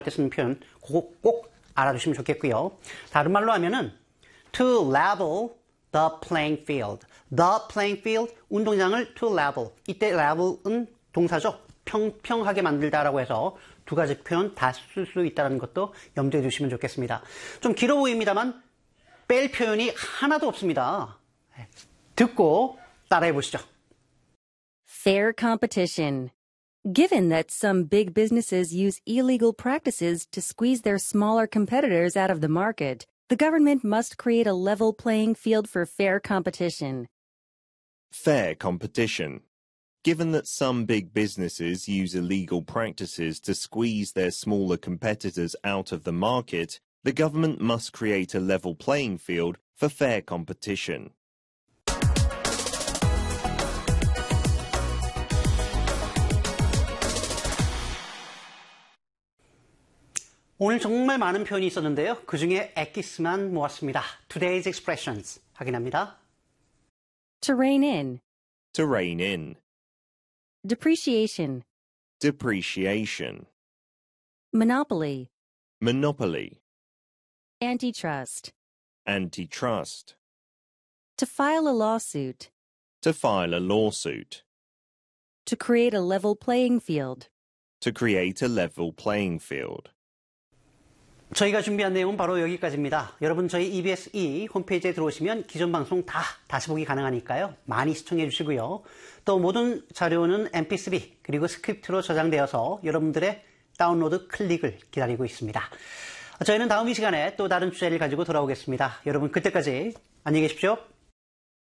때 쓰는 표현 그거 꼭 알아두시면 좋겠고요. 다른 말로 하면은 to level the playing field. The playing field, 운동장을 to level. 이때 level은 동사죠. 평평하게 만들다라고 해서 두 가지 표현 다 쓸 수 있다는 것도 염두에 두시면 좋겠습니다. 좀 길어 보입니다만 뺄 표현이 하나도 없습니다. 듣고 따라해 보시죠. Fair competition. Given that some big businesses use illegal practices to squeeze their smaller competitors out of the market, the government must create a level playing field for fair competition. Fair competition. Given that some big businesses use illegal practices to squeeze their smaller competitors out of the market, the government must create a level playing field for fair competition. 오늘 정말 많은 표현이 있었는데요. 그중에 엑기스만 모았습니다. Today's expressions 확인합니다. To rein in. To rein in. Depreciation. Depreciation. Monopoly. Monopoly. Antitrust. Antitrust. To file a lawsuit. To file a lawsuit. To create a level playing field. To create a level playing field. 저희가 준비한 내용은 바로 여기까지입니다. 여러분 저희 EBS 홈페이지에 들어오시면 기존 방송 다 다시 보기 가능하니까요. 많이 시청해 주시고요. 또 모든 자료는 MP3 그리고 스크립트로 저장되어서 여러분들의 다운로드 클릭을 기다리고 있습니다. 저희는 다음 이 시간에 또 다른 주제를 가지고 돌아오겠습니다. 여러분 그때까지 안녕히 계십시오.